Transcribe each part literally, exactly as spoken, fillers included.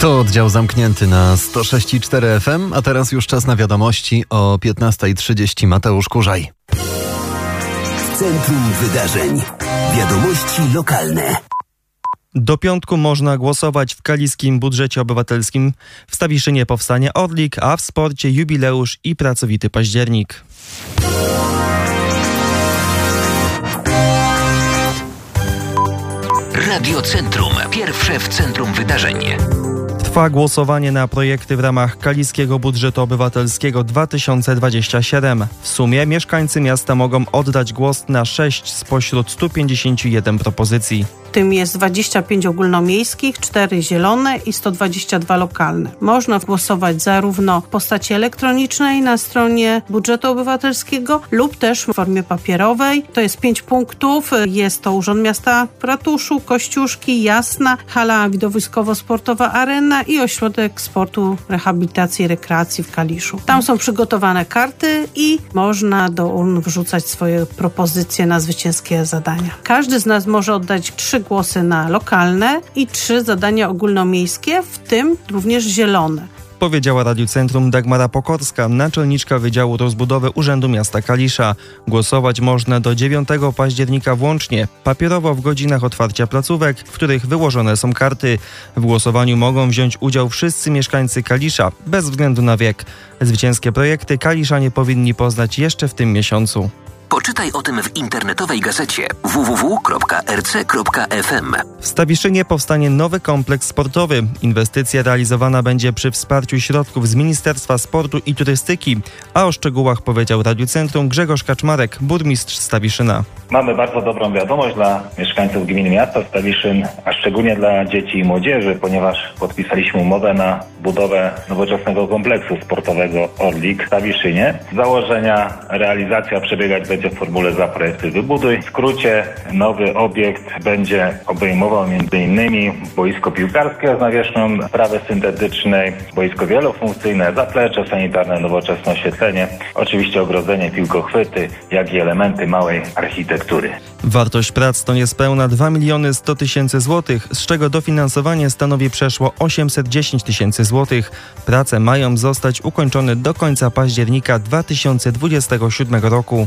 To oddział zamknięty na sto sześć i cztery F M, a teraz już czas na wiadomości o piętnasta trzydzieści. Mateusz Kurzaj. W centrum wydarzeń. Wiadomości lokalne. Do piątku można głosować w kaliskim budżecie obywatelskim. W Stawiszynie powstanie Orlik, a w sporcie jubileusz i pracowity październik. Radio Centrum. Pierwsze w centrum wydarzeń. Trwa głosowanie na projekty w ramach kaliskiego budżetu obywatelskiego dwa tysiące dwudziestego siódmego. W sumie mieszkańcy miasta mogą oddać głos na sześć spośród stu pięćdziesięciu jeden propozycji. W tym jest dwadzieścia pięć ogólnomiejskich, cztery zielone i sto dwadzieścia dwa lokalne. Można głosować zarówno w postaci elektronicznej na stronie budżetu obywatelskiego lub też w formie papierowej. To jest pięć punktów. Jest to Urząd Miasta w Ratuszu, Kościuszki, Jasna, hala widowiskowo-sportowa Arena i Ośrodek Sportu, Rehabilitacji i Rekreacji w Kaliszu. Tam są przygotowane karty i można do urn wrzucać swoje propozycje na zwycięskie zadania. Każdy z nas może oddać trzy głosy na lokalne i trzy zadania ogólnomiejskie, w tym również zielone. Powiedziała Radiu Centrum Dagmara Pokorska, naczelniczka Wydziału Rozbudowy Urzędu Miasta Kalisza. Głosować można do dziewiątego października włącznie, papierowo w godzinach otwarcia placówek, w których wyłożone są karty. W głosowaniu mogą wziąć udział wszyscy mieszkańcy Kalisza, bez względu na wiek. Zwycięskie projekty kaliszanie powinni poznać jeszcze w tym miesiącu. Poczytaj o tym w internetowej gazecie w w w kropka r c kropka f m. W Stawiszynie powstanie nowy kompleks sportowy. Inwestycja realizowana będzie przy wsparciu środków z Ministerstwa Sportu i Turystyki, a o szczegółach powiedział Radiu Centrum Grzegorz Kaczmarek, burmistrz Stawiszyna. Mamy bardzo dobrą wiadomość dla mieszkańców gminy miasta Stawiszyn, a szczególnie dla dzieci i młodzieży, ponieważ podpisaliśmy umowę na budowę nowoczesnego kompleksu sportowego Orlik w Stawiszynie. Z założenia realizacja przebiegać będzie w formule zaprojektuj, wybuduj. W skrócie nowy obiekt będzie obejmował m.in. boisko piłkarskie z nawierzchnią trawy syntetycznej, boisko wielofunkcyjne, zaplecze sanitarne, nowoczesne oświetlenie, oczywiście ogrodzenie, piłkochwyty, jak i elementy małej architektury. Wartość prac to niespełna dwa miliony sto tysięcy złotych, z czego dofinansowanie stanowi przeszło osiemset dziesięć tysięcy złotych. Prace mają zostać ukończone do końca października dwa tysiące dwudziestego siódmego roku.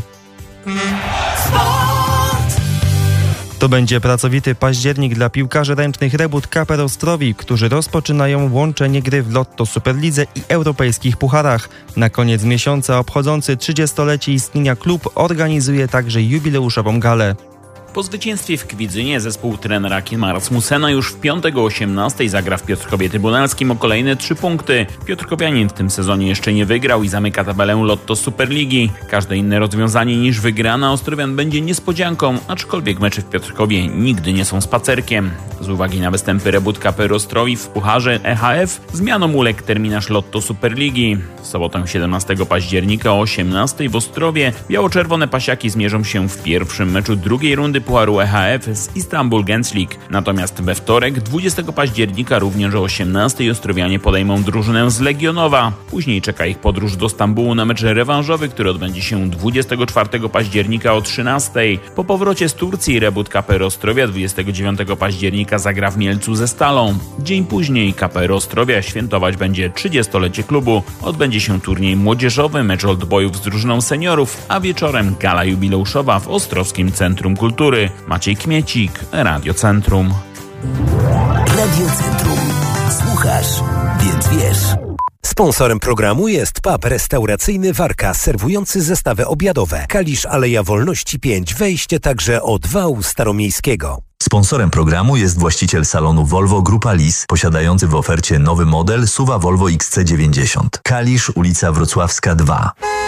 To będzie pracowity październik dla piłkarzy ręcznych Rebut K P R Ostrowi, którzy rozpoczynają łączenie gry w Lotto Superlidze i europejskich pucharach. Na koniec miesiąca obchodzący trzydziestolecie istnienia klub organizuje także jubileuszową galę. Po zwycięstwie w Kwidzynie zespół trenera Kima Rasmussena już w piątek o osiemnastej zagra w Piotrkowie Trybunalskim o kolejne trzy punkty. Piotrkowianin w tym sezonie jeszcze nie wygrał i zamyka tabelę Lotto Superligi. Każde inne rozwiązanie niż wygrana Ostrowian będzie niespodzianką, aczkolwiek mecze w Piotrkowie nigdy nie są spacerkiem. Z uwagi na występy Rebut K P R Ostrowi w pucharze E H F zmianą uległ terminarz Lotto Superligi. W sobotę siedemnastego października o osiemnastej w Ostrowie biało-czerwone pasiaki zmierzą się w pierwszym meczu drugiej rundy Pucharu E H F z Istanbul Gençlik. Natomiast we wtorek, dwudziestego października, również o osiemnastej Ostrowianie podejmą drużynę z Legionowa. Później czeka ich podróż do Stambułu na mecz rewanżowy, który odbędzie się dwudziestego czwartego października o trzynastej. Po powrocie z Turcji Rebut K P R Ostrowia dwudziestego dziewiątego października zagra w Mielcu ze Stalą. Dzień później K P R Ostrowia świętować będzie trzydziestolecie klubu. Odbędzie się turniej młodzieżowy, mecz oldboyów z drużyną seniorów, a wieczorem gala jubileuszowa w Ostrowskim Centrum Kultury. Maciej Kmiecik, Radio Centrum. Radio Centrum. Słuchasz, więc wiesz. Sponsorem programu jest pub restauracyjny Warka, serwujący zestawy obiadowe. Kalisz, Aleja Wolności pięć, wejście także od wału staromiejskiego. Sponsorem programu jest właściciel salonu Volvo Grupa Lis, posiadający w ofercie nowy model SUV-a Volvo X C dziewięćdziesiąt. Kalisz, ulica Wrocławska dwa.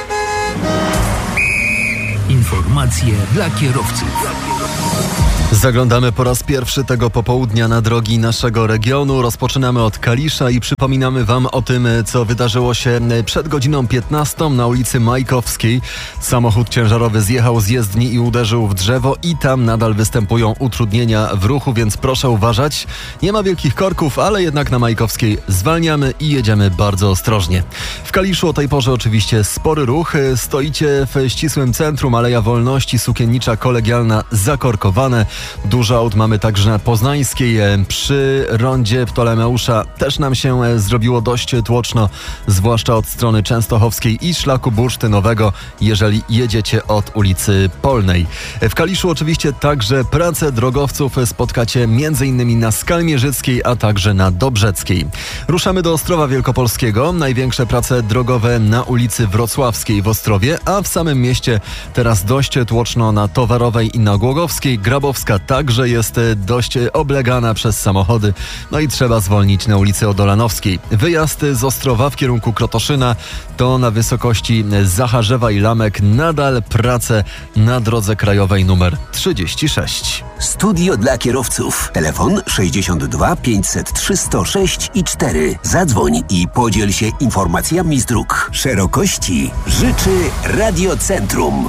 Informacje dla kierowców. Zaglądamy po raz pierwszy tego popołudnia na drogi naszego regionu. Rozpoczynamy od Kalisza i przypominamy Wam o tym, co wydarzyło się przed godziną piętnastą na ulicy Majkowskiej. Samochód ciężarowy zjechał z jezdni i uderzył w drzewo i tam nadal występują utrudnienia w ruchu, więc proszę uważać. Nie ma wielkich korków, ale jednak na Majkowskiej zwalniamy i jedziemy bardzo ostrożnie. W Kaliszu o tej porze oczywiście spory ruch. Stoicie w ścisłym centrum, Aleja Wolności, Sukiennicza, Kolegialna zakorkowane. Dużo aut mamy także na Poznańskiej. Przy rondzie Ptolemeusza też nam się zrobiło dość tłoczno, zwłaszcza od strony częstochowskiej i szlaku bursztynowego, jeżeli jedziecie od ulicy Polnej. W Kaliszu oczywiście także pracę drogowców spotkacie m.in. na Skalmierzyckiej, a także na Dobrzeckiej. Ruszamy do Ostrowa Wielkopolskiego. Największe prace drogowe na ulicy Wrocławskiej w Ostrowie, a w samym mieście teraz dość tłoczno na Towarowej i na Głogowskiej. Grabowska także jest dość oblegana przez samochody, no i trzeba zwolnić na ulicy Odolanowskiej. Wyjazd z Ostrowa w kierunku Krotoszyna to na wysokości Zacharzewa i Lamek nadal prace na drodze krajowej numer trzydzieści sześć. Studio dla kierowców. Telefon sześćdziesiąt dwa pięćset trzy sto sześć i cztery. Zadzwoń i podziel się informacjami z dróg. Szerokości życzy Radiocentrum.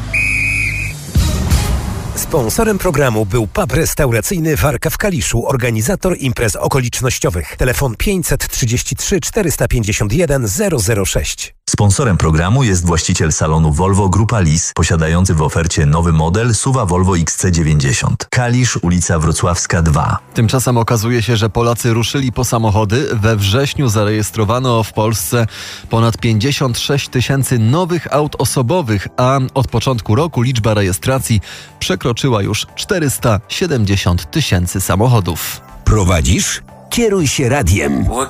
Sponsorem programu był pub restauracyjny Warka w Kaliszu, organizator imprez okolicznościowych. Telefon pięćset trzydzieści trzy czterysta pięćdziesiąt jeden zero zero sześć. Sponsorem programu jest właściciel salonu Volvo Grupa Lis, posiadający w ofercie nowy model Suva Volvo X C dziewięćdziesiąt. Kalisz, ulica Wrocławska dwa. Tymczasem okazuje się, że Polacy ruszyli po samochody. We wrześniu zarejestrowano w Polsce ponad pięćdziesiąt sześć tysięcy nowych aut osobowych, a od początku roku liczba rejestracji przekroczyła już czterysta siedemdziesiąt tysięcy samochodów. Prowadzisz? Kieruj się radiem.